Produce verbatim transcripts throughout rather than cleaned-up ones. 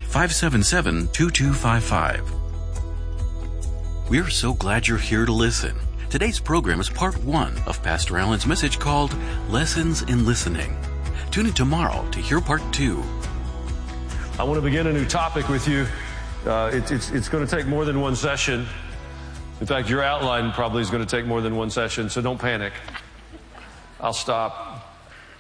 five seven seven, two two five five. We're so glad you're here to listen. Today's program is part one of Pastor Allen's message called Lessons in Listening. Tune in tomorrow to hear part two. I want to begin a new topic with you. Uh, it, it's, it's going to take more than one session. In fact, your outline probably is going to take more than one session, so don't panic. I'll stop.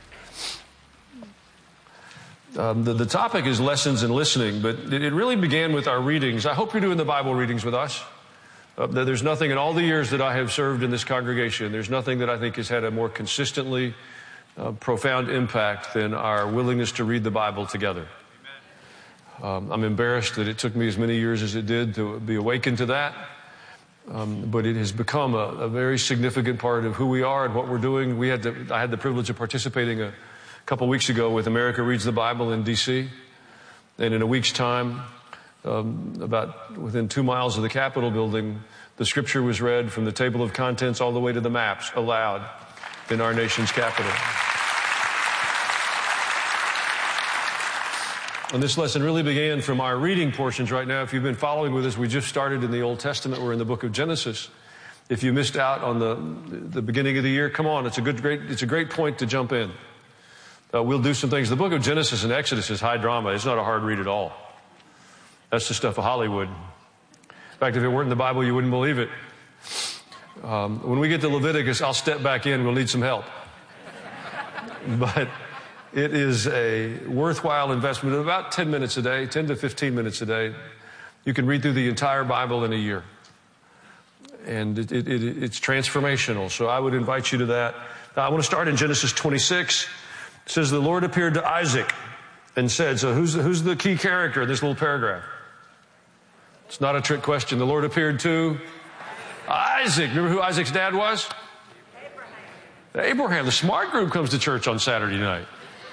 Um, the, the topic is lessons in listening, but it, it really began with our readings. I hope you're doing the Bible readings with us. Uh, there's nothing in all the years that I have served in this congregation, there's nothing that I think has had a more consistently uh, profound impact than our willingness to read the Bible together. Um, I'm embarrassed that it took me as many years as it did to be awakened to that, um, but it has become a, a very significant part of who we are and what we're doing. We had to, I had the privilege of participating a couple weeks ago with America Reads the Bible in D C, and in a week's time, Um, about within two miles of the Capitol building, the scripture was read from the table of contents all the way to the maps aloud in our nation's capital. And this lesson really began from our reading portions right now. If you've been following with us, we just started in the Old Testament. We're in the book of Genesis. If you missed out on the, the beginning of the year, come on. It's a good, great, it's a great point to jump in. Uh, we'll do some things. The book of Genesis and Exodus is high drama. It's not a hard read at all. That's the stuff of Hollywood. In fact, if it weren't in the Bible, you wouldn't believe it. Um, when we get to Leviticus, I'll step back in. We'll need some help. But it is a worthwhile investment of about ten minutes a day, ten to fifteen minutes a day. You can read through the entire Bible in a year. And it, it, it, it's transformational. So I would invite you to that. Now, I want to start in Genesis twenty-six. It says, the Lord appeared to Isaac and said, so who's the, who's the key character in this little paragraph? It's not a trick question. The Lord appeared to Isaac. Remember who Isaac's dad was? Abraham. Abraham. The smart group comes to church on Saturday night.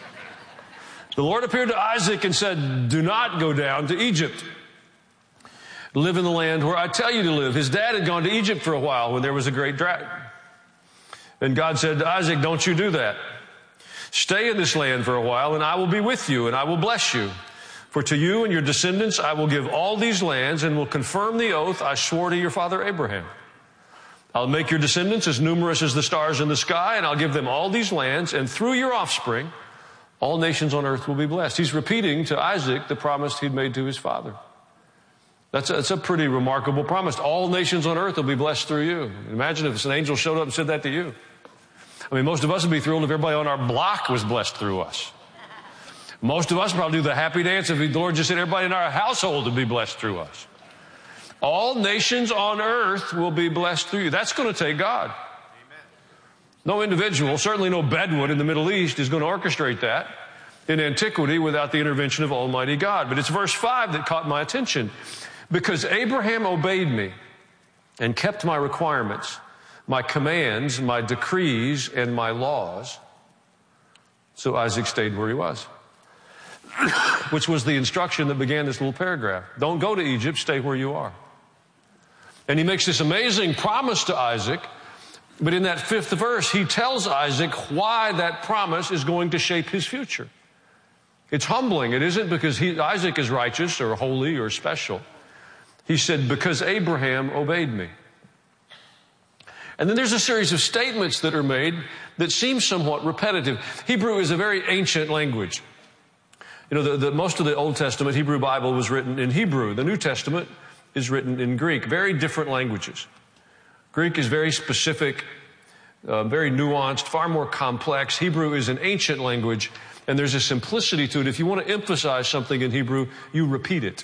The Lord appeared to Isaac and said, do not go down to Egypt. Live in the land where I tell you to live. His dad had gone to Egypt for a while when there was a great drought. And God said to Isaac, don't you do that. Stay in this land for a while and I will be with you and I will bless you. For to you and your descendants I will give all these lands and will confirm the oath I swore to your father Abraham. I'll make your descendants as numerous as the stars in the sky, and I'll give them all these lands, and through your offspring, all nations on earth will be blessed. He's repeating to Isaac the promise he'd made to his father. That's a, that's a pretty remarkable promise. All nations on earth will be blessed through you. Imagine if an angel showed up and said that to you. I mean, most of us would be thrilled if everybody on our block was blessed through us. Most of us probably do the happy dance if the Lord just said everybody in our household would be blessed through us. All nations on earth will be blessed through you. That's going to take God. Amen. No individual, certainly no Bedouin in the Middle East, is going to orchestrate that in antiquity without the intervention of Almighty God. But it's verse five that caught my attention. Because Abraham obeyed me and kept my requirements, my commands, my decrees, and my laws, so Isaac stayed where he was. Which was the instruction that began this little paragraph. Don't go to Egypt, stay where you are. And he makes this amazing promise to Isaac, but in that fifth verse, he tells Isaac why that promise is going to shape his future. It's humbling. It isn't because he, Isaac is righteous or holy or special. He said, because Abraham obeyed me. And then there's a series of statements that are made that seem somewhat repetitive. Hebrew is a very ancient language. You know, the, the, most of the Old Testament Hebrew Bible was written in Hebrew. The New Testament is written in Greek. Very different languages. Greek is very specific, uh, very nuanced, far more complex. Hebrew is an ancient language, and there's a simplicity to it. If you want to emphasize something in Hebrew, you repeat it.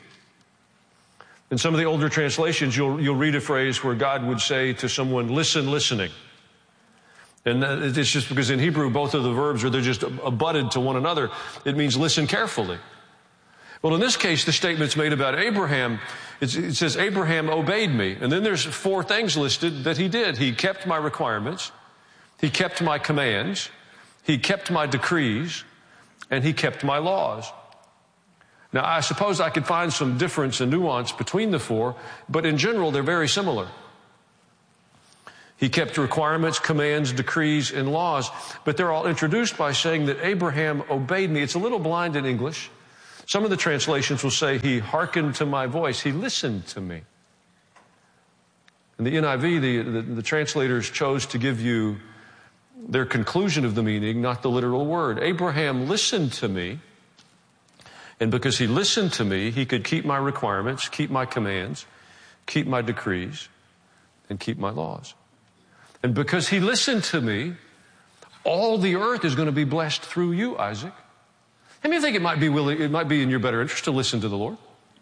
In some of the older translations, you'll, you'll read a phrase where God would say to someone, listen, listening. And it's just because in Hebrew, both of the verbs are, they're just abutted to one another. It means listen carefully. Well, in this case, the statement's made about Abraham. It's, it says, Abraham obeyed me. And then there's four things listed that he did. He kept my requirements. He kept my commands. He kept my decrees. And he kept my laws. Now, I suppose I could find some difference and nuance between the four, but in general, they're very similar. He kept requirements, commands, decrees, and laws, but they're all introduced by saying that Abraham obeyed me. It's a little blind in English. Some of the translations will say, he hearkened to my voice. He listened to me. In the N I V, the, the, the translators chose to give you their conclusion of the meaning, not the literal word. Abraham listened to me, and because he listened to me, he could keep my requirements, keep my commands, keep my decrees, and keep my laws. And because he listened to me, all the earth is going to be blessed through you, Isaac. How many think it might be willing, it might be in your better interest to listen to the Lord?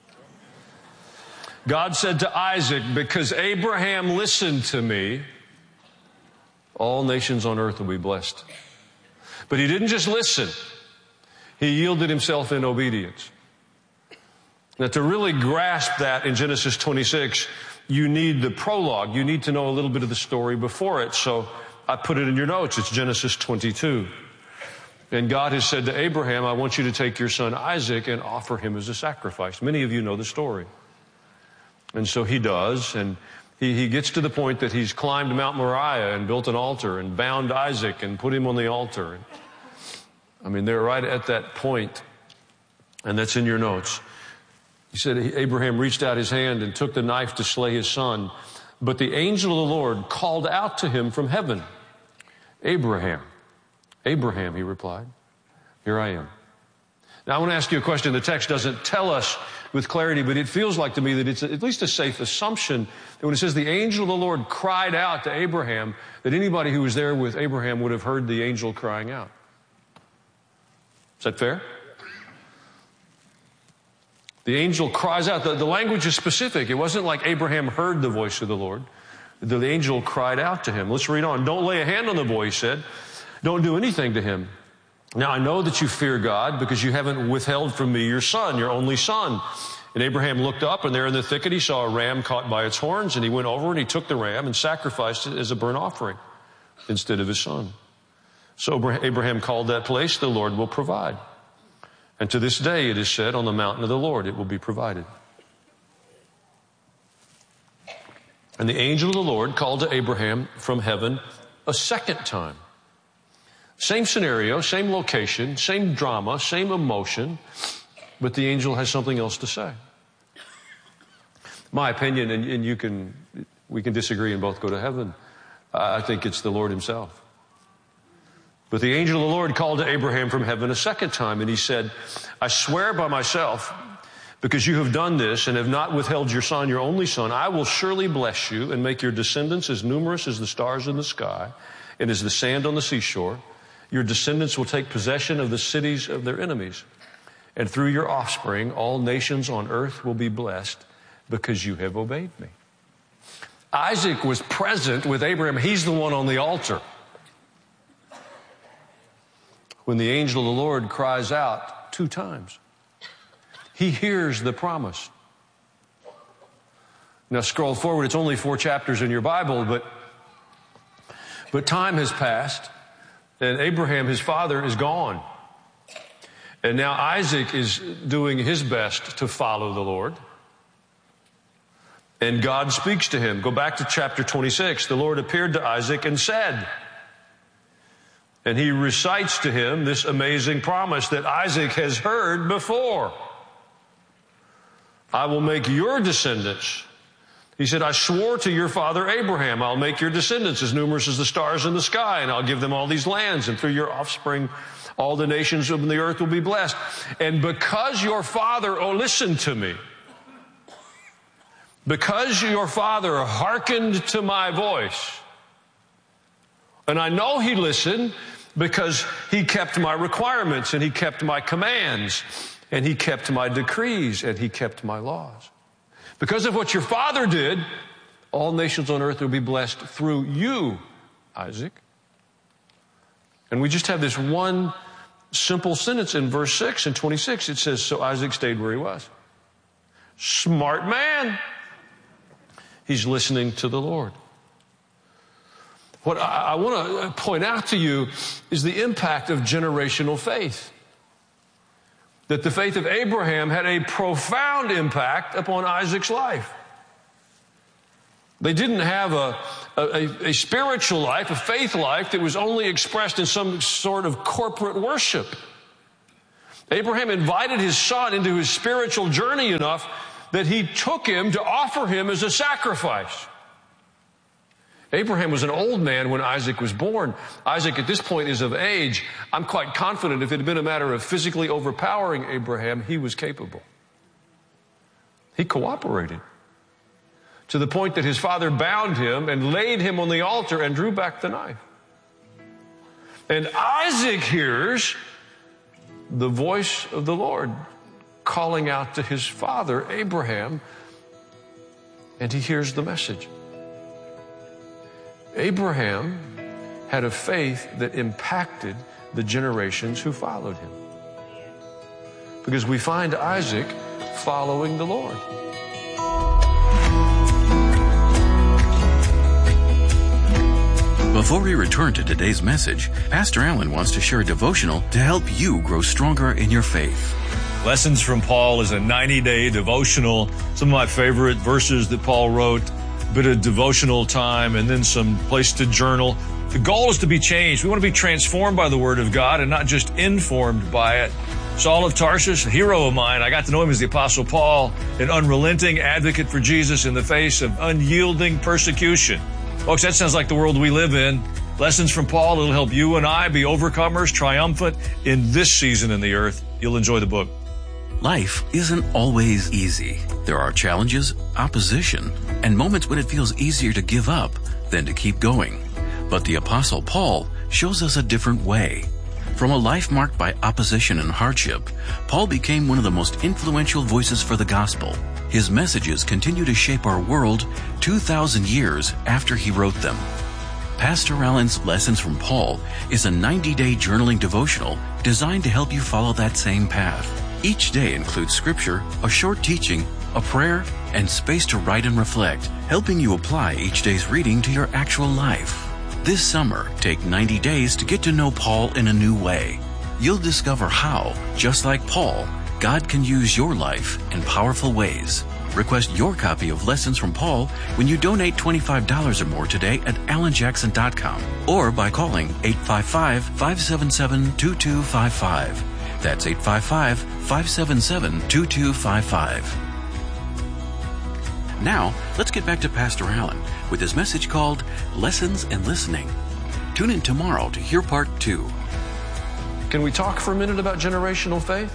God said to Isaac, because Abraham listened to me, all nations on earth will be blessed. But he didn't just listen. He yielded himself in obedience. Now, to really grasp that in Genesis twenty-six, you need the prologue. You need to know a little bit of the story before it. So I put it in your notes. It's Genesis twenty-two. And God has said to Abraham, I want you to take your son Isaac and offer him as a sacrifice. Many of you know the story. And so he does, and he, he gets to the point that he's climbed Mount Moriah and built an altar and bound Isaac and put him on the altar. I mean, they're right at that point, and that's in your notes. He said Abraham reached out his hand and took the knife to slay his son, but the angel of the Lord called out to him from heaven, Abraham, Abraham, he replied, here I am. Now, I want to ask you a question. The text doesn't tell us with clarity, but it feels like to me that it's at least a safe assumption that when it says the angel of the Lord cried out to Abraham, that anybody who was there with Abraham would have heard the angel crying out. Is that fair? The angel cries out. The, the language is specific. It wasn't like Abraham heard the voice of the Lord. The, the angel cried out to him. Let's read on. Don't lay a hand on the boy, he said. Don't do anything to him. Now, I know that you fear God because you haven't withheld from me your son, your only son. And Abraham looked up, and there in the thicket he saw a ram caught by its horns, and he went over and he took the ram and sacrificed it as a burnt offering instead of his son. So Abraham called that place, the Lord will provide. And to this day it is said, on the mountain of the Lord it will be provided. And the angel of the Lord called to Abraham from heaven a second time. Same scenario, same location, same drama, same emotion, but the angel has something else to say. My opinion, and, and you can, we can disagree and both go to heaven, I think it's the Lord himself. But the angel of the Lord called to Abraham from heaven a second time, and he said, I swear by myself, because you have done this and have not withheld your son, your only son, I will surely bless you and make your descendants as numerous as the stars in the sky and as the sand on the seashore. Your descendants will take possession of the cities of their enemies. And through your offspring, all nations on earth will be blessed because you have obeyed me. Isaac was present with Abraham. He's the one on the altar. When the angel of the Lord cries out two times, he hears the promise. Now scroll forward. It's only four chapters in your Bible, but, but time has passed. And Abraham, his father, is gone. And now Isaac is doing his best to follow the Lord. And God speaks to him. Go back to chapter twenty-six. The Lord appeared to Isaac and said, and he recites to him this amazing promise that Isaac has heard before. I will make your descendants. He said, I swore to your father Abraham, I'll make your descendants as numerous as the stars in the sky, and I'll give them all these lands, and through your offspring, all the nations of the earth will be blessed. And because your father, oh, listen to me, because your father hearkened to my voice, and I know he listened because he kept my requirements, and he kept my commands, and he kept my decrees, and he kept my laws. Because of what your father did, all nations on earth will be blessed through you, Isaac. And we just have this one simple sentence in verse six and twenty-six. It says, so Isaac stayed where he was. Smart man. He's listening to the Lord. What I, I want to point out to you is the impact of generational faith. That the faith of Abraham had a profound impact upon Isaac's life. They didn't have a, a, a spiritual life, a faith life that was only expressed in some sort of corporate worship. Abraham invited his son into his spiritual journey enough that he took him to offer him as a sacrifice. Abraham was an old man when Isaac was born. Isaac at this point is of age. I'm quite confident if it had been a matter of physically overpowering Abraham, he was capable. He cooperated to the point that his father bound him and laid him on the altar and drew back the knife. And Isaac hears the voice of the Lord calling out to his father, Abraham, and he hears the message. Abraham had a faith that impacted the generations who followed him. Because we find Isaac following the Lord. Before we return to today's message, Pastor Allen wants to share a devotional to help you grow stronger in your faith. Lessons from Paul is a ninety-day devotional. Some of my favorite verses that Paul wrote, a bit of devotional time, and then some place to journal. The goal is to be changed. We want to be transformed by the Word of God and not just informed by it. Saul of Tarsus, a hero of mine. I got to know him as the Apostle Paul, an unrelenting advocate for Jesus in the face of unyielding persecution. Folks, that sounds like the world we live in. Lessons from Paul, it'll help you and I be overcomers, triumphant in this season in the earth. You'll enjoy the book. Life isn't always easy. There are challenges, opposition, and moments when it feels easier to give up than to keep going. But the Apostle Paul shows us a different way. From a life marked by opposition and hardship, Paul became one of the most influential voices for the gospel. His messages continue to shape our world two thousand years after he wrote them. Pastor Allen's Lessons from Paul is a ninety-day journaling devotional designed to help you follow that same path. Each day includes scripture, a short teaching, a prayer, and space to write and reflect, helping you apply each day's reading to your actual life. This summer, take ninety days to get to know Paul in a new way. You'll discover how, just like Paul, God can use your life in powerful ways. Request your copy of Lessons from Paul when you donate twenty-five dollars or more today at alan jackson dot com or by calling eight five five, five seven seven, two two five five. That's eight five five, five seven seven, two two five five. Now, let's get back to Pastor Allen with his message called Lessons in Listening. Tune in tomorrow to hear part two. Can we talk for a minute about generational faith?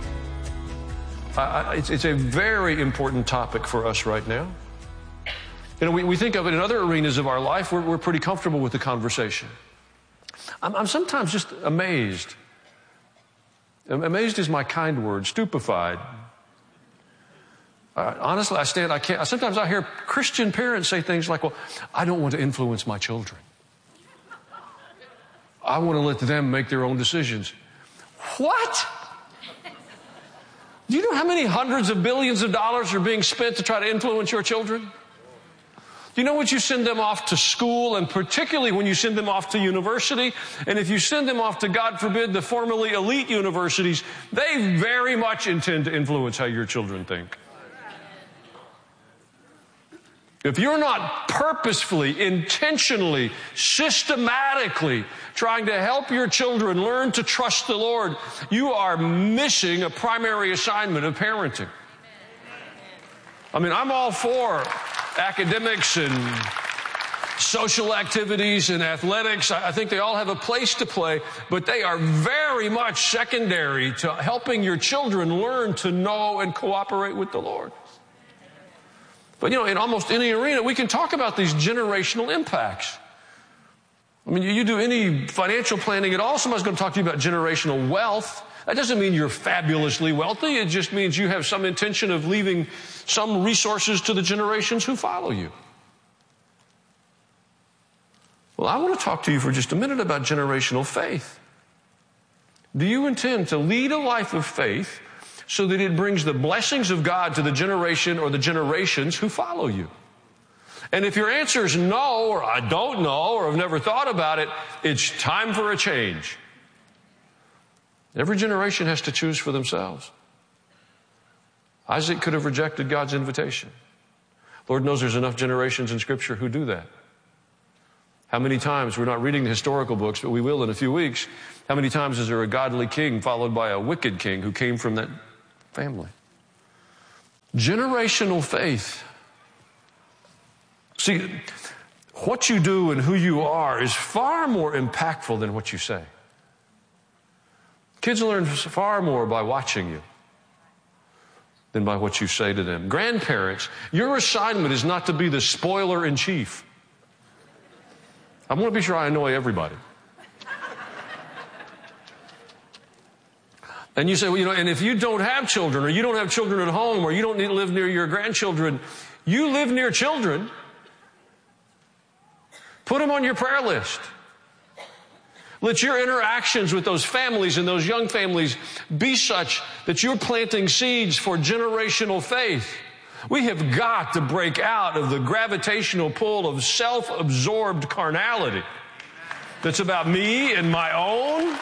Uh, it's, it's a very important topic for us right now. You know, we, we think of it in other arenas of our life. We're, we're pretty comfortable with the conversation. I'm, I'm sometimes just amazed. Amazed is my kind word, stupefied. Uh, honestly, I stand, I can't, sometimes I hear Christian parents say things like, well, I don't want to influence my children. I want to let them make their own decisions. What? Do you know how many hundreds of billions of dollars are being spent to try to influence your children? Do you know what you send them off to school, and particularly when you send them off to university? And if you send them off to, God forbid, the formerly elite universities, they very much intend to influence how your children think. If you're not purposefully, intentionally, systematically trying to help your children learn to trust the Lord, you are missing a primary assignment of parenting. I mean, I'm all for academics and social activities and athletics. I think they all have a place to play, but they are very much secondary to helping your children learn to know and cooperate with the Lord. But, you know, in almost any arena, we can talk about these generational impacts. I mean, you do any financial planning at all, somebody's going to talk to you about generational wealth. That doesn't mean you're fabulously wealthy. It just means you have some intention of leaving some resources to the generations who follow you. Well, I want to talk to you for just a minute about generational faith. Do you intend to lead a life of faith so that it brings the blessings of God to the generation or the generations who follow you? And if your answer is no, or I don't know, or I've never thought about it, it's time for a change. Every generation has to choose for themselves. Isaac could have rejected God's invitation. Lord knows there's enough generations in Scripture who do that. How many times, we're not reading the historical books, but we will in a few weeks, how many times is there a godly king followed by a wicked king who came from that family? Generational faith. See, what you do and who you are is far more impactful than what you say. Kids learn far more by watching you than by what you say to them. Grandparents, your assignment is not to be the spoiler in chief. I want to be sure I annoy everybody. And you say, well, you know, and if you don't have children, or you don't have children at home, or you don't need to live near your grandchildren, you live near children. Put them on your prayer list. Let your interactions with those families and those young families be such that you're planting seeds for generational faith. We have got to break out of the gravitational pull of self-absorbed carnality that's about me and my own.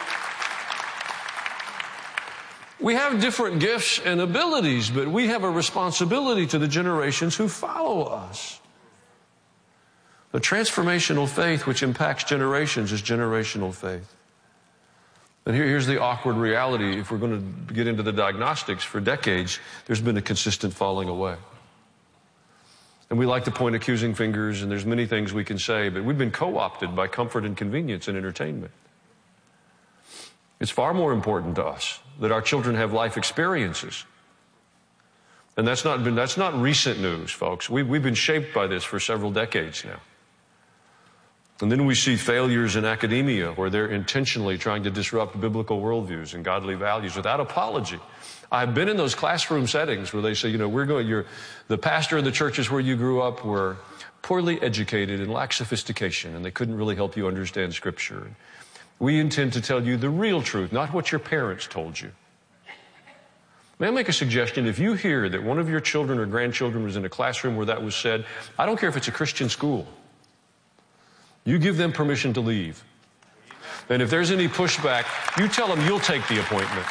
We have different gifts and abilities, but we have a responsibility to the generations who follow us. The transformational faith which impacts generations is generational faith. And here, here's the awkward reality. If we're going to get into the diagnostics, for decades, there's been a consistent falling away. And we like to point accusing fingers, and there's many things we can say, but we've been co-opted by comfort and convenience and entertainment. It's far more important to us that our children have life experiences. And that's not been, that's not recent news, folks. We, we've been shaped by this for several decades now. And then we see failures in academia where they're intentionally trying to disrupt biblical worldviews and godly values without apology. I've been in those classroom settings where they say, you know, we're going, you're, the pastor of the churches where you grew up were poorly educated and lacked sophistication, and they couldn't really help you understand Scripture. We intend to tell you the real truth, not what your parents told you. May I make a suggestion? If you hear that one of your children or grandchildren was in a classroom where that was said, I don't care if it's a Christian school. You give them permission to leave. And if there's any pushback, you tell them you'll take the appointment.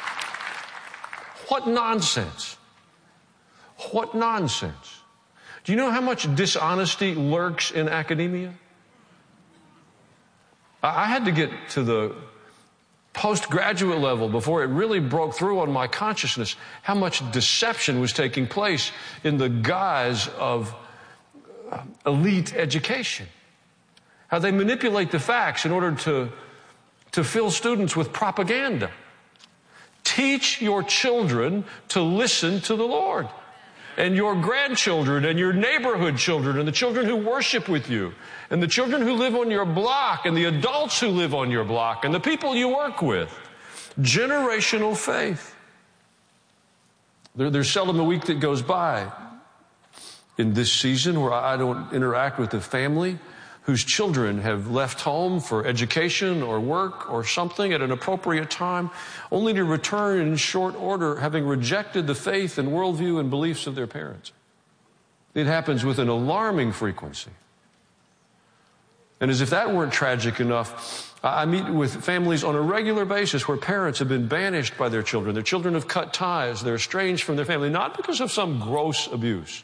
What nonsense. What nonsense. Do you know how much dishonesty lurks in academia? I had to get to the postgraduate level before it really broke through on my consciousness how much deception was taking place in the guise of elite education. How they manipulate the facts in order to, to fill students with propaganda. Teach your children to listen to the Lord. And your grandchildren and your neighborhood children and the children who worship with you and the children who live on your block and the adults who live on your block and the people you work with. Generational faith. There, there's seldom a week that goes by in this season where I don't interact with a family whose children have left home for education or work or something at an appropriate time, only to return in short order, having rejected the faith and worldview and beliefs of their parents. It happens with an alarming frequency. And as if that weren't tragic enough, I meet with families on a regular basis where parents have been banished by their children. Their children have cut ties. They're estranged from their family, not because of some gross abuse.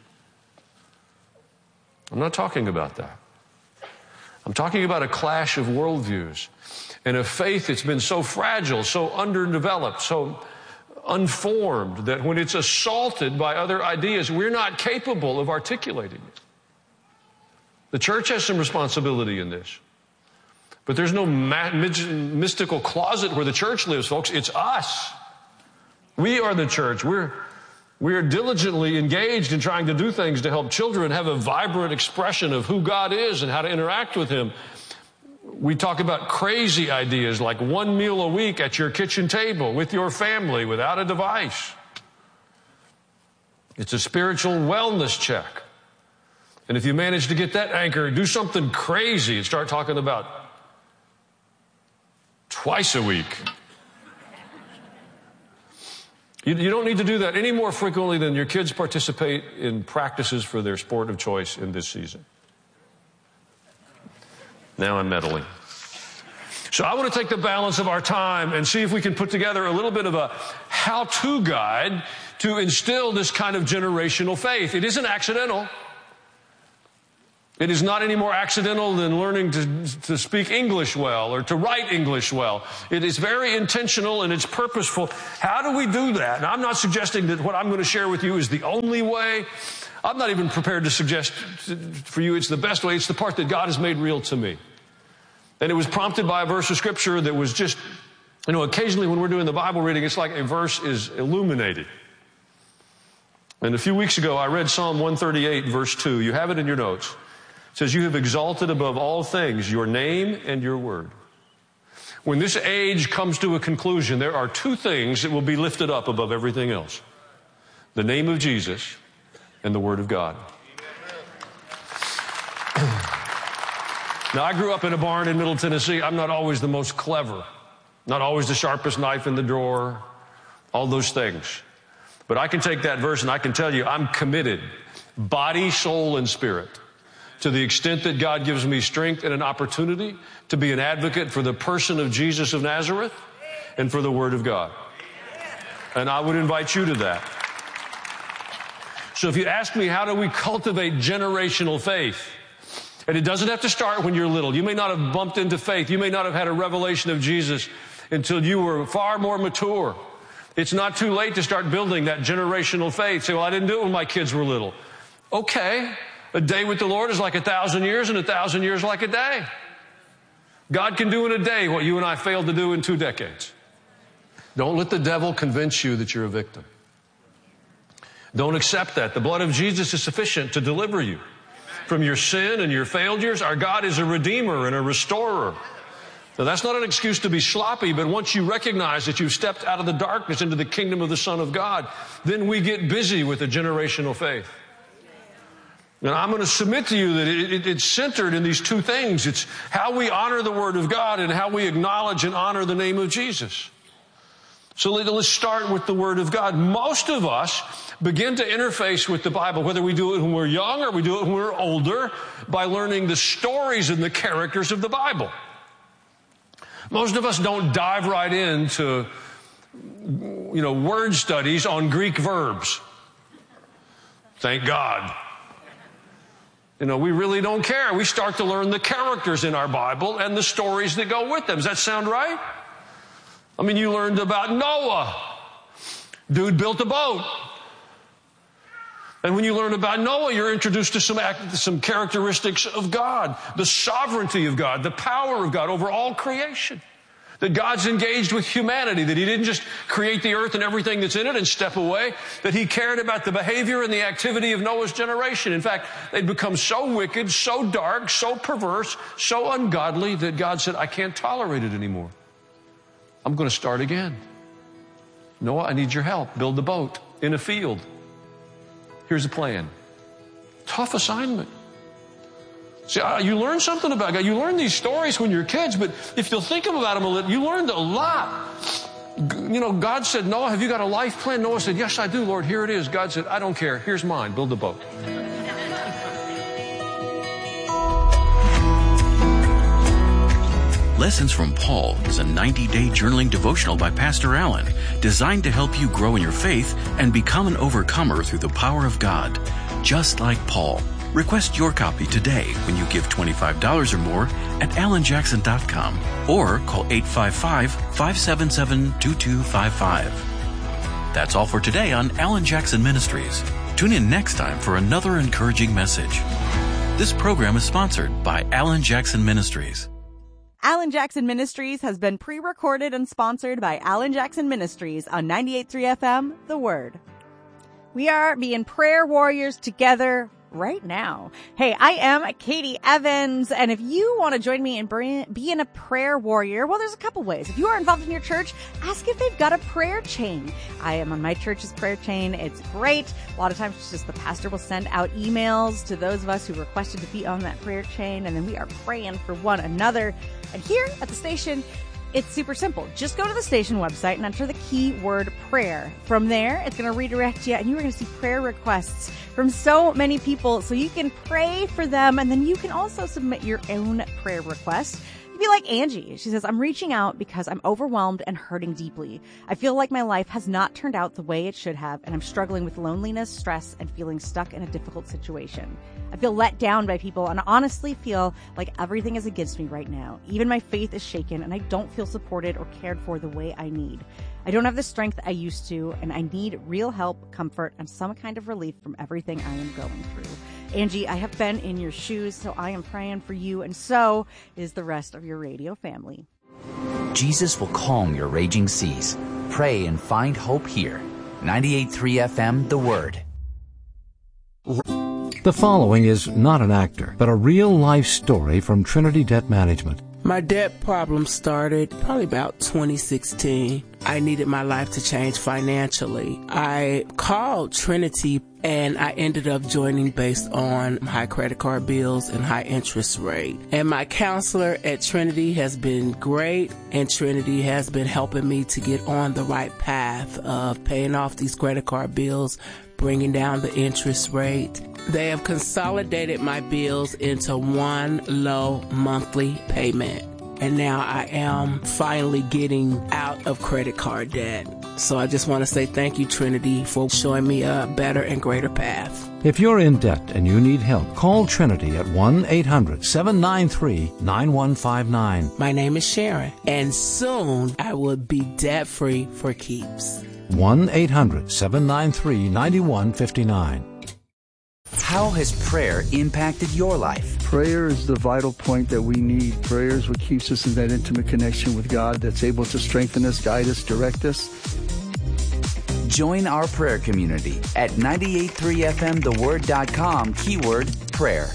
I'm not talking about that. I'm talking about a clash of worldviews and a faith that's been so fragile, so underdeveloped, so unformed that when it's assaulted by other ideas, we're not capable of articulating it. The church has some responsibility in this. But there's no ma- mystical closet where the church lives, folks. It's us. We are the church. We're We are diligently engaged in trying to do things to help children have a vibrant expression of who God is and how to interact with Him. We talk about crazy ideas like one meal a week at your kitchen table with your family without a device. It's a spiritual wellness check. And if you manage to get that anchor, do something crazy and start talking about twice a week. You, you don't need to do that any more frequently than your kids participate in practices for their sport of choice in this season. Now I'm meddling. So I want to take the balance of our time and see if we can put together a little bit of a how-to guide to instill this kind of generational faith. It isn't accidental. It is not any more accidental than learning to, to speak English well or to write English well. It is very intentional and it's purposeful. How do we do that? Now, I'm not suggesting that what I'm going to share with you is the only way. I'm not even prepared to suggest for you it's the best way. It's the part that God has made real to me. And it was prompted by a verse of Scripture that was just, you know, occasionally when we're doing the Bible reading, it's like a verse is illuminated. And a few weeks ago, I read Psalm one thirty-eight, verse two. You have it in your notes. It says, you have exalted above all things your name and your word. When this age comes to a conclusion, there are two things that will be lifted up above everything else. The name of Jesus and the word of God. Now, I grew up in a barn in Middle Tennessee. I'm not always the most clever, not always the sharpest knife in the drawer, all those things. But I can take that verse and I can tell you I'm committed, body, soul, and spirit, to the extent that God gives me strength and an opportunity to be an advocate for the person of Jesus of Nazareth and for the Word of God. And I would invite you to that. So if you ask me, how do we cultivate generational faith? And it doesn't have to start when you're little. You may not have bumped into faith. You may not have had a revelation of Jesus until you were far more mature. It's not too late to start building that generational faith. Say, well, I didn't do it when my kids were little. Okay. A day with the Lord is like a thousand years, and a thousand years like a day. God can do in a day what you and I failed to do in two decades. Don't let the devil convince you that you're a victim. Don't accept that. The blood of Jesus is sufficient to deliver you from your sin and your failures. Our God is a redeemer and a restorer. Now, that's not an excuse to be sloppy, but once you recognize that you've stepped out of the darkness into the kingdom of the Son of God, then we get busy with the generational faith. And I'm going to submit to you that it, it, it's centered in these two things. It's how we honor the Word of God and how we acknowledge and honor the name of Jesus. So let, let's start with the Word of God. Most of us begin to interface with the Bible, whether we do it when we're young or we do it when we're older, by learning the stories and the characters of the Bible. Most of us don't dive right into, you know, word studies on Greek verbs. Thank God. You know, we really don't care. We start to learn the characters in our Bible and the stories that go with them. Does that sound right? I mean, you learned about Noah. Dude built a boat. And when you learn about Noah, you're introduced to some, some characteristics of God, the sovereignty of God, the power of God over all creation. That God's engaged with humanity, that He didn't just create the earth and everything that's in it and step away, that He cared about the behavior and the activity of Noah's generation. In fact, they'd become so wicked, so dark, so perverse, so ungodly that God said, I can't tolerate it anymore. I'm going to start again. Noah, I need your help. Build the boat in a field. Here's the plan. Tough assignment. See, you learn something about God. You learn these stories when you're kids, but if you'll think about them a little, you learned a lot. You know, God said, Noah, have you got a life plan? Noah said, yes, I do, Lord. Here it is. God said, I don't care. Here's mine. Build the boat. Lessons from Paul is a ninety-day journaling devotional by Pastor Allen, designed to help you grow in your faith and become an overcomer through the power of God, just like Paul. Request your copy today when you give twenty-five dollars or more at alan jackson dot com or call eight five five, five seven seven, two two five five. That's all for today on Alan Jackson Ministries. Tune in next time for another encouraging message. This program is sponsored by Alan Jackson Ministries. Alan Jackson Ministries has been pre-recorded and sponsored by Alan Jackson Ministries on ninety-eight point three F M, The Word. We are being prayer warriors together right now. Hey, I am Katie Evans, and if you want to join me in being a prayer warrior, well, there's a couple ways. If you are involved in your church, ask if they've got a prayer chain. I am on my church's prayer chain. It's great. A lot of times it's just the pastor will send out emails to those of us who requested to be on that prayer chain, and then we are praying for one another. And here at the station, it's super simple. Just go to the station website and enter the keyword prayer. From there, it's going to redirect you, and you are going to see prayer requests from so many people, so you can pray for them, and then you can also submit your own prayer request You'd be like Angie. She says, I'm reaching out because I'm overwhelmed and hurting deeply. I feel like my life has not turned out the way it should have, and I'm struggling with loneliness, stress, and feeling stuck in a difficult situation. I feel let down by people and honestly feel like everything is against me right now. Even my faith is shaken, and I don't feel supported or cared for the way I need. I don't have the strength I used to, and I need real help, comfort, and some kind of relief from everything I am going through. Angie, I have been in your shoes, so I am praying for you, and so is the rest of your radio family. Jesus will calm your raging seas. Pray and find hope here. ninety-eight point three F M, The Word. The following is not an actor, but a real-life story from Trinity Debt Management. My debt problem started probably about twenty sixteen. I needed my life to change financially. I called Trinity and I ended up joining based on high credit card bills and high interest rate. And my counselor at Trinity has been great, and Trinity has been helping me to get on the right path of paying off these credit card bills, bringing down the interest rate. They have consolidated my bills into one low monthly payment. And now I am finally getting out of credit card debt. So I just want to say thank you, Trinity, for showing me a better and greater path. If you're in debt and you need help, call Trinity at one eight hundred seven nine three nine one five nine. My name is Sharon, and soon I will be debt-free for keeps. one eight hundred seven nine three nine one five nine. How has prayer impacted your life? Prayer is the vital point that we need. Prayer is what keeps us in that intimate connection with God that's able to strengthen us, guide us, direct us. Join our prayer community at ninety-eight point three F M the word dot com, keyword prayer.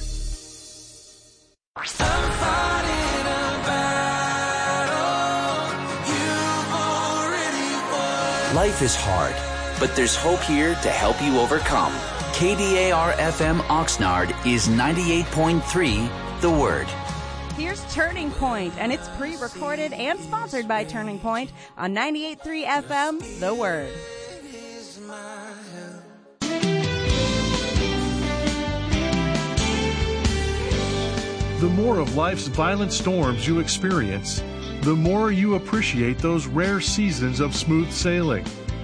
Life is hard, but there's hope here to help you overcome. K D A R F M Oxnard is ninety-eight point three, The Word. Here's Turning Point, and it's pre-recorded and sponsored by Turning Point on ninety-eight point three F M, The Word. The more of life's violent storms you experience, the more you appreciate those rare seasons of smooth sailing.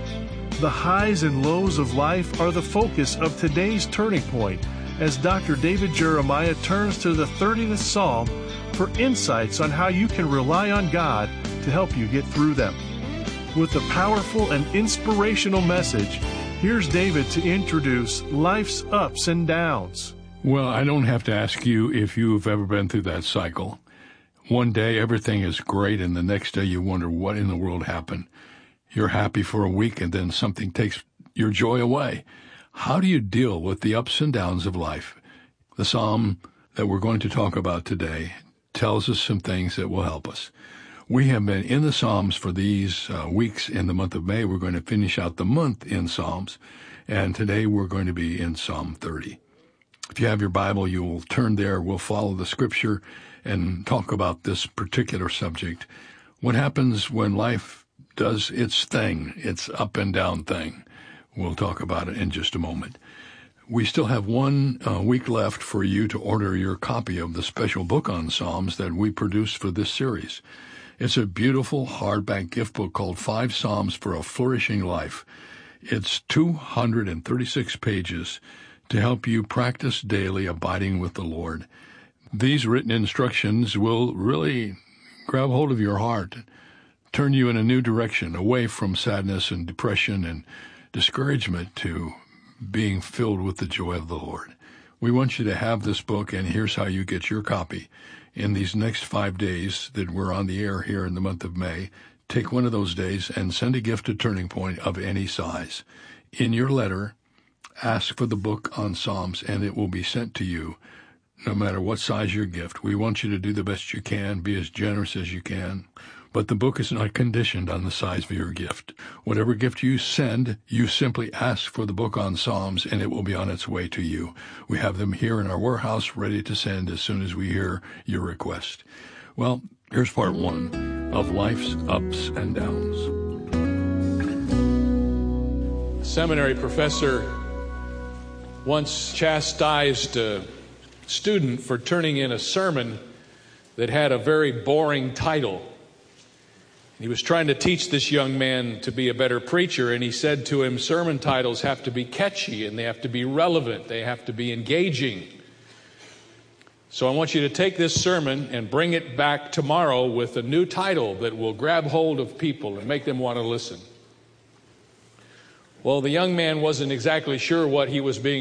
The highs and lows of life are the focus of today's Turning Point as Doctor David Jeremiah turns to the thirtieth Psalm for insights on how you can rely on God to help you get through them. With a powerful and inspirational message, here's David to introduce life's ups and downs. Well, I don't have to ask you if you've ever been through that cycle. One day everything is great, and the next day you wonder what in the world happened. You're happy for a week, and then something takes your joy away. How do you deal with the ups and downs of life? The psalm that we're going to talk about today tells us some things that will help us. We have been in the Psalms for these uh, weeks in the month of May. We're going to finish out the month in Psalms, and today we're going to be in Psalm thirty. If you have your Bible, you will turn there. We'll follow the Scripture and talk about this particular subject. What happens when life does its thing, its up and down thing? We'll talk about it in just a moment. We still have one uh, week left for you to order your copy of the special book on Psalms that we produced for this series. It's a beautiful hardback gift book called Five Psalms for a Flourishing Life. It's two hundred thirty-six pages to help you practice daily abiding with the Lord. These written instructions will really grab hold of your heart, turn you in a new direction, away from sadness and depression and discouragement to being filled with the joy of the Lord. We want you to have this book, and here's how you get your copy. In these next five days that we're on the air here in the month of May, take one of those days and send a gift to Turning Point of any size. In your letter, ask for the book on Psalms, and it will be sent to you no matter what size your gift. We want you to do the best you can, be as generous as you can. But the book is not conditioned on the size of your gift. Whatever gift you send, you simply ask for the book on Psalms, and it will be on its way to you. We have them here in our warehouse ready to send as soon as we hear your request. Well, here's part one of life's ups and downs. A seminary professor once chastised a student for turning in a sermon that had a very boring title. He was trying to teach this young man to be a better preacher, and he said to him, sermon titles have to be catchy, and they have to be relevant, they have to be engaging. So I want you to take this sermon and bring it back tomorrow with a new title that will grab hold of people and make them want to listen. Well, the young man wasn't exactly sure what he was being